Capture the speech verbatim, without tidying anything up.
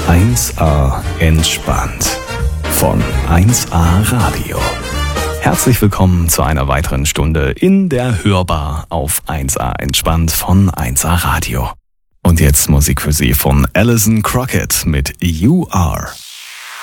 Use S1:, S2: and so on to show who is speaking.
S1: eins a entspannt von eins a Radio. Herzlich willkommen zu einer weiteren Stunde in der Hörbar auf eins a entspannt von eins a Radio. Und jetzt Musik für Sie von Alison Crockett mit You Are.